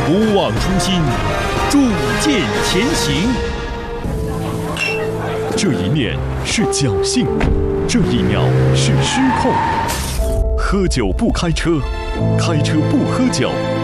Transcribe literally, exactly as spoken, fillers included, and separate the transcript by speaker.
Speaker 1: 不忘初心，铸剑前行。这一念是侥幸，这一秒是失控。喝酒不开车，开车不喝酒。